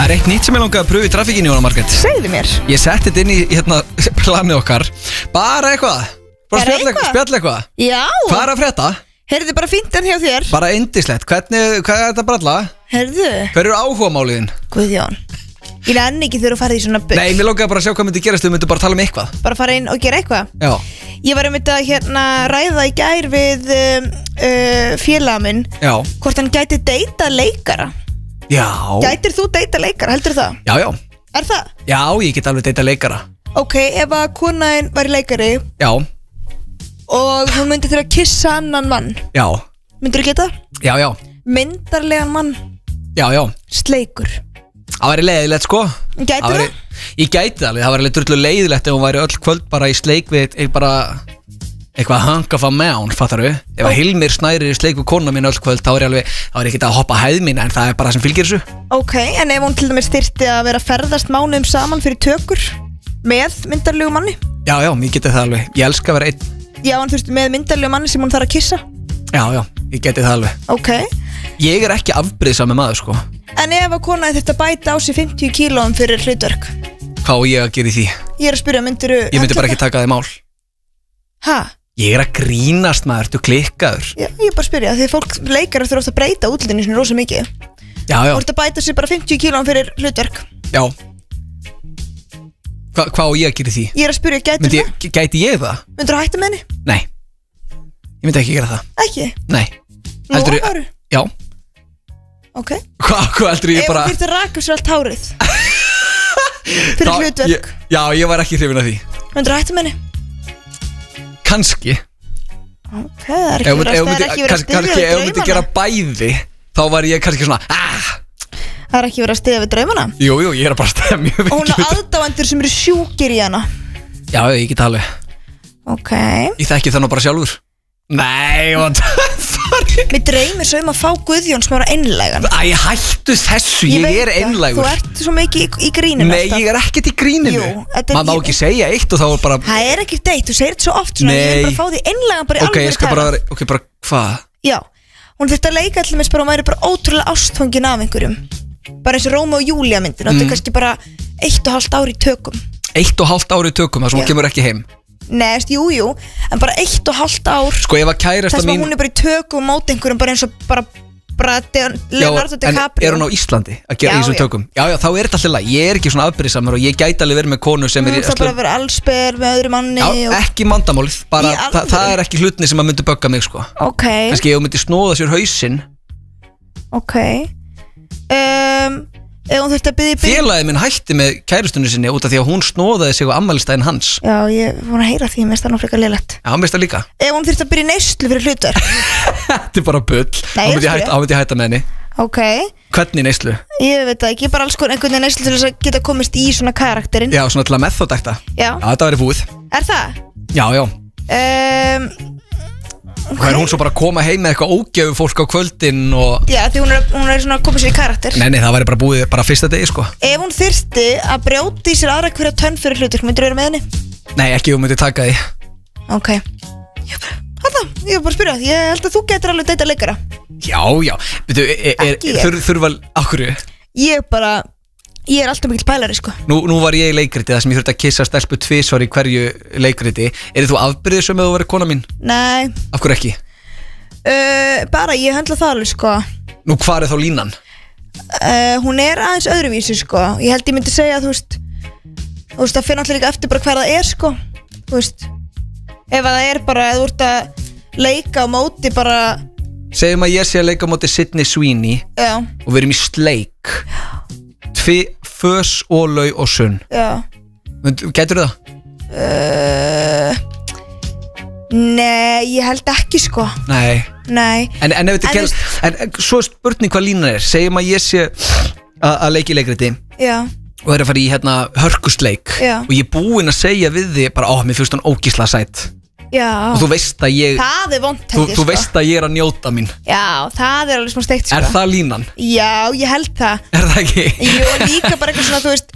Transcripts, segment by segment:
Það eitt nýtt sem ég langaði að pröfa í trafikkinni, Jóna Margrét. Segðu mér. Ég setti þetta inn í planið okkar. Bara eitthvað. Bara spjall eitthvað. Já. Hvað er að frétta? Heyrðu, bara fínt en hjá þér. Bara indislegt. Hvað er þetta bralla? Heyrðu. Hver eru áhugamáliðin? Guðjón. Ég nenni ekki þegar þú farið í svona bull. Nei, mér langaði bara að sjá hvað myndi gerast. Þú myndi bara tala um eitthvað. Bara fara inn og gera eitthvað? Já. Ég var einmitt að ræða í gær við félaga minn. Já. Hvort hann gæti deyta leikara. Já. Gætir þú deyta leikara, heldur það? Já, já. Er það? Já, ég get alveg deyta leikara. Ok, ef að konaðin var leikari. Já. Og hún myndi þurfa að kissa annan mann. Já. Myndir þú geta? Já, já. Myndarlegan mann. Já, já. Sleikur. Það væri leiðilegt sko. Gæti það? Ég gæti það alveg, það væri alveg drullu leiðilegt ef hún væri öll kvöld bara í sleik við eitthvað hang of a man, fattar við? Ef að Hilmir Snæri í sleik við kona mín öll kvöld þá er ég ekki að hoppa hæð mín, en það er bara það sem fylgir þessu. Ok, en ef hún til dæmis þyrfti að vera að ferðast mánuðum saman fyrir tökur með myndarlegu manni? Já, já, ég geti það alveg, ég elska að vera einn. Já, hann þurfti með myndarlegu manni sem hún þarf að kissa? Já, já, ég geti það alveg. Ok. Ég er ekki afbrýðsami maður sko. En ef að konaði þurfti að bæta á sig 50 kílóum fyrir hlutverk? Hvað á ég að gera í því? Ég er að spyrja, Ég myndi bara ekki taka þig mál. Ha? Ég er að grínast maður, þú klikkaður. Já, ég er bara að spyrja, því fólk leikar þurfa ofta að breyta útlitinu svona rosa mikið. Já, já. Þú ert að bæta sig bara 50 kílóum fyrir hlutverk? Já. Hvað á ég að gera í því? Ég er að spyrja, gæti ég það? Myndir þú hætta með henni? Nei, ég myndi ekki gera það. Ekki? Nei. Lofaru? Já. Ok. Hvað heldur ég bara... Ef þú þurfti að raka sér allt hárið fyrir hlutverk? Já, ég var ekki hrifin af því. Myndir þú hætta með henni? Kannski. Ok, það er ekki verið að stiðja við draumana. Ef þú myndi gera bæði, þá var ég kannski svona Það er ekki verið að stiðja við draumana? Jú, ég er bara að stiðja mjög vel. Og hún á aðdáendur sem eru sjúkir í hana? Já, ég get alveg. Ok. Ég þekki það nú bara sjálfur. Nei, Mér dreymir svo að fá Guðjón sem er einlægan. Æ, hættu þessu, ég er einlægur. Þú ert svo mikið í gríninu. Nei, ég er ekkert í gríninu. Maður má ekki segja eitt og þá er bara... Það er ekki deitt, þú segir þetta svo oft svona. Ég vil bara fá því einlægan bara í alveg ég skal bara, bara hvað? Já, hún þurfti að leika allir með hún væri bara ótrúlega ástfangin af einhverjum. Bara eins og Rómeó og Júlía myndin. Þetta er kannski bara 1,5 ár í tökum. 1,5 ár í tökum, þar sem hún kemur ekki heim. Nei, jú, en bara 1,5 ár. Sko, ef að kærasta mín... Þess að hún er bara í tökum mót einhverjum bara eins og bara Leonardo DiCaprio. En er hún á Íslandi að gera í þessum tökum? Já, þá er þetta alltaf læg. Ég er ekki svona afbrýðsamur og ég gæti alveg verið með konu sem er í... Hún þarf bara að vera allsber með öðru manni. Já, ekki mandamálið. Bara það er ekki hlutni sem að myndi bögga mig, sko. Ok. Kannski ef hún myndi snóða sér hausinn. Ok. Ef hún þurfti að biðja Félagið minn hætti með kærustunni sinni út af því að hún snóðaði sig á afmælistaginn hans. Já, ég var að heyra því, mér finnst það nú frekar lélegt. Já, mér finnst það líka. Ef hún þurfti að byrja neyslu fyrir hlutverk. Þetta er bara bull. Þá myndi ég hætta með henni. Ok. Hvernig neyslu? Ég veit það ekki, bara alls konar einhvern veginn neyslu til þess að geta komist í svona karakterinn. Já, svona til að methodakta. Já, þetta væri búið. Er það? Já. Hvað er hún svo bara að koma heim með eitthvað ógjöfu fólk á kvöldin og... Já, því hún er svona að koma sér í karakter. Nei, það væri bara búið bara fyrsta degi, sko. Ef hún þyrfti að brjóta í sér aðra hverja tönn fyrir hlutverk, myndir þú vera með henni? Nei, ekki, þú myndir taka því. Ok. Ég var bara að spyrja, ég held að þú getur alveg deyta leikara. Já, veitu, þurfa okkur? Ég er alltaf mikill pælari, sko. Nú var ég í leikriti þar sem ég þurfti að kissa stelpu 2 svar í hverju leikriti. Þú afbrýðisum ef þú verið kona mín? Nei. Af hverju ekki? Bara ég höndla það alveg, sko. Nú, hvað er þá línan? Hún er aðeins öðruvísi, sko. Ég held ég myndi segja, þú veist, það fyrir náttúrulega líka eftir bara hver það er, sko. Þú veist, ef það er bara, þú ert að leika á móti bara... Segjum að ég sé að leika á móti Sydney Sweeney. Já. Og við erum í sleik. Fös, ólau og sunn. Já. Gætur það? Nei, ég held ekki, sko. Nei. En ef þetta gerst... En svo spurning hvað línan er. Segjum að ég sé að leiki í leikriti. Já. Og er að fara í hörkusleik. Já. Og ég er búinn að segja við þig bara, mér finnst hann ógísla sætt. Já. Og þú veist að ég... Það er vont, held ég, Þú veist að ég er að njóta mín. Já, það er alveg smá steikt, sko. Er það línan? Já, ég held það. Er það ekki? Jú, líka bara eitthvað svona, þú veist...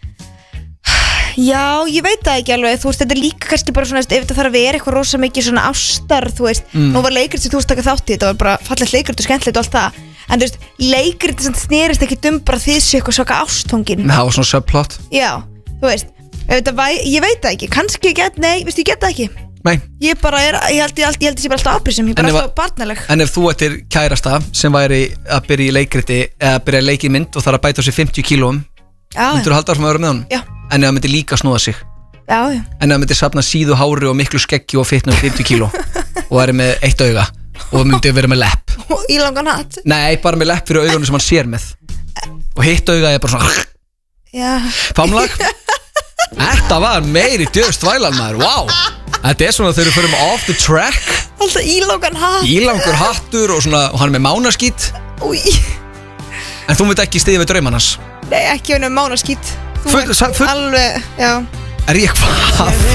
Já, ég veit það ekki alveg. Þú veist, þetta er líka kannski bara svona, ef þetta þarf að vera eitthvað rosa mikið svona ástar, þú veist. Nú var leikrið sem þú veist taka þátt í, þetta var bara fallegt leikrið og skemmtilegt og allt það. En þú veist, leikriti sem snerist ekki bara því sé eitthvað svaka ástfangin. Það var svona subplot. Já, þú veist, ég veit það ekki. Kannski ég get, nei, veistu, ég get það ekki. Nei. Ég held ég sé bara alltaf afbrísum. Ég bara alltaf barnaleg. En ef þú ættir kærasta sem væri að byrja í leikriti eða byrja að leika í mynd og þarf að bæta á sig 50 kílóum, myndur þú halda áfram að vera með honum? Já. En ef það myndi líka snúða sig? Já. En ef það myndi safna síðu hári og miklu skeggi og fitna 50 kíló og væri með eitt auga og myndi vera með lepp? Og í langan hatt? Nei, bara með lepp fyrir augunum sem hann sér með. Og hitt auga er bara svona... Já. Famlag? Þetta var meiri djöfstvælan maður, wow. Þetta er svona þegar við förum off the track. Alltaf ílangan hatt. Ílangur hattur og svona, og hann er með mánaskít. Új. En þú myndi ekki stiðja við draumannars? Nei, ekki með mánaskít. Alveg, já. Er ég hvað?